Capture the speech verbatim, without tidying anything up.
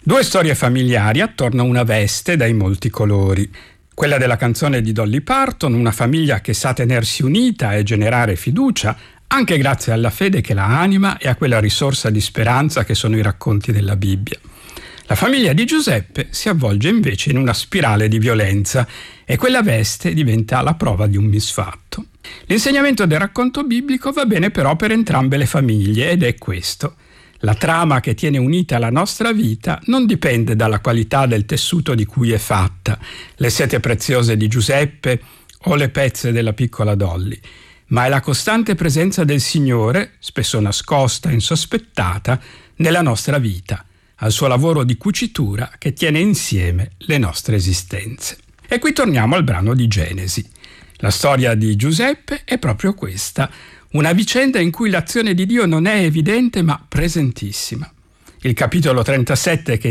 Due storie familiari attorno a una veste dai molti colori. Quella della canzone di Dolly Parton, una famiglia che sa tenersi unita e generare fiducia, anche grazie alla fede che la anima e a quella risorsa di speranza che sono i racconti della Bibbia. La famiglia di Giuseppe si avvolge invece in una spirale di violenza e quella veste diventa la prova di un misfatto. L'insegnamento del racconto biblico va bene però per entrambe le famiglie ed è questo. La trama che tiene unita la nostra vita non dipende dalla qualità del tessuto di cui è fatta, le sete preziose di Giuseppe o le pezze della piccola Dolly, ma è la costante presenza del Signore, spesso nascosta e insospettata, nella nostra vita, al suo lavoro di cucitura che tiene insieme le nostre esistenze. E qui torniamo al brano di Genesi. La storia di Giuseppe è proprio questa, una vicenda in cui l'azione di Dio non è evidente ma presentissima. Il capitolo trentasette che